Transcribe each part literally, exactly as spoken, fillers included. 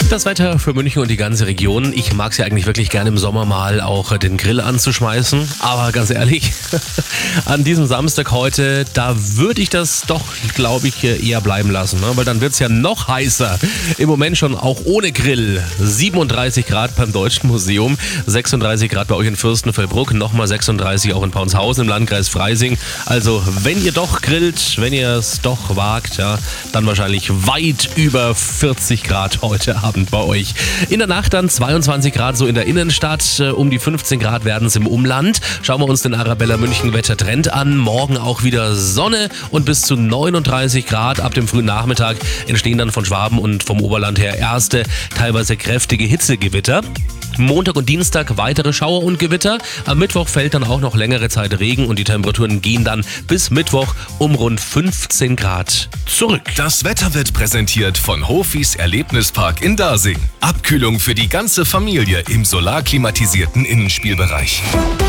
Das Wetter für München und die ganze Region. Ich mag es ja eigentlich wirklich gerne im Sommer mal auch den Grill anzuschmeißen. Aber ganz ehrlich, an diesem Samstag heute, da würde ich das doch, glaube ich, eher bleiben lassen. Ne? Weil dann wird es ja noch heißer. Im Moment schon auch ohne Grill. siebenunddreißig Grad beim Deutschen Museum, sechsunddreißig Grad bei euch in Fürstenfeldbruck, nochmal sechsunddreißig auch in Paunshausen im Landkreis Freising. Also wenn ihr doch grillt, wenn ihr es doch wagt, ja, dann wahrscheinlich weit über vierzig Grad heute Abend bei euch. In der Nacht dann zweiundzwanzig Grad so in der Innenstadt, um die fünfzehn Grad werden es im Umland. Schauen wir uns den Arabella München Wettertrend an. Morgen auch wieder Sonne und bis zu neununddreißig Grad. Ab dem frühen Nachmittag entstehen dann von Schwaben und vom Oberland her erste, teilweise kräftige Hitzegewitter. Montag und Dienstag weitere Schauer und Gewitter. Am Mittwoch fällt dann auch noch längere Zeit Regen und die Temperaturen gehen dann bis Mittwoch um rund fünfzehn Grad zurück. Das Wetter wird präsentiert von Hofis Erlebnispark in Dasing. Abkühlung für die ganze Familie im solarklimatisierten Innenspielbereich.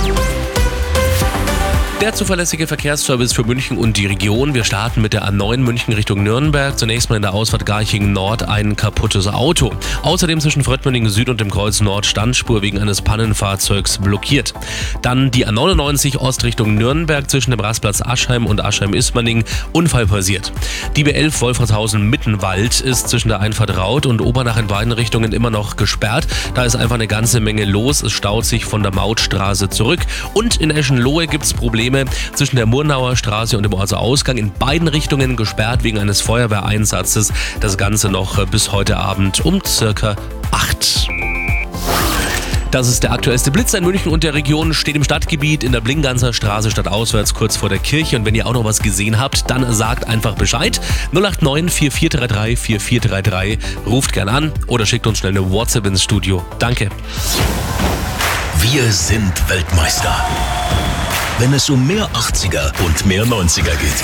Der zuverlässige Verkehrsservice für München und die Region. Wir starten mit der A neun München Richtung Nürnberg. Zunächst mal in der Ausfahrt Garching Nord ein kaputtes Auto. Außerdem zwischen Fröttmünningen Süd und dem Kreuz Nord Standspur wegen eines Pannenfahrzeugs blockiert. Dann die A neunundneunzig Ost Richtung Nürnberg zwischen dem Rastplatz Aschheim und Aschheim-Ismaning. Unfall passiert. Die B elf Wolfratshausen-Mittenwald ist zwischen der Einfahrt Raut und Obernach in beiden Richtungen immer noch gesperrt. Da ist einfach eine ganze Menge los. Es staut sich von der Mautstraße zurück. Und in Eschenlohe gibt es Probleme zwischen der Murnauer Straße und dem Ortsausgang, in beiden Richtungen gesperrt wegen eines Feuerwehreinsatzes. Das Ganze noch bis heute Abend um circa acht. Das ist der aktuellste Blitz in München und der Region, steht im Stadtgebiet in der Blinganser Straße stadtauswärts kurz vor der Kirche. Und wenn ihr auch noch was gesehen habt, dann sagt einfach Bescheid. null acht neun vier vier drei drei vier vier drei drei. Ruft gern an oder schickt uns schnell eine WhatsApp ins Studio. Danke. Wir sind Weltmeister, wenn es um mehr achtziger und mehr neunziger geht.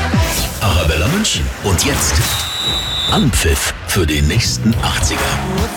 Arabella München. Und jetzt Anpfiff für den nächsten achtziger.